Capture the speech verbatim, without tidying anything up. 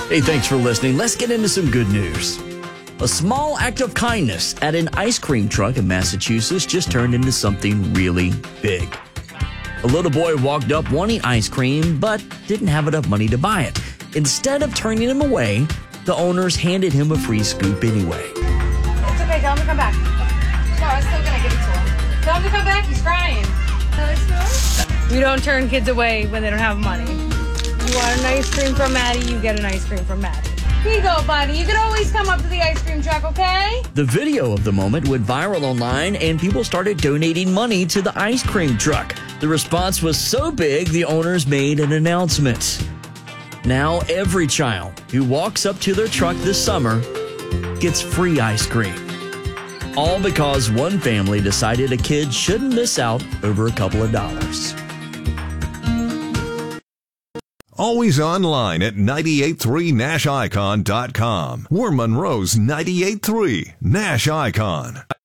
Hey, thanks for listening. Let's get into some good news. A small act of kindness at an ice cream truck in Massachusetts just turned into something really big. A little boy walked up wanting ice cream, but didn't have enough money to buy it. Instead of turning him away, the owners handed him a free scoop anyway. It's okay, tell him to come back. No, I'm still gonna give it to him. Tell him to come back, he's crying. We don't turn kids away when they don't have money. You want an ice cream from Maddie, you get an ice cream from Maddie. Here you go, buddy. You can always come up to the ice cream truck, okay? The video of the moment went viral online, and people started donating money to the ice cream truck. The response was so big, the owners made an announcement. Now every child who walks up to their truck this summer gets free ice cream. All because one family decided a kid shouldn't miss out over a couple of dollars. Always online at nine eight three Nash Icon dot com. We're Monroe's ninety-eight point three Nash Icon.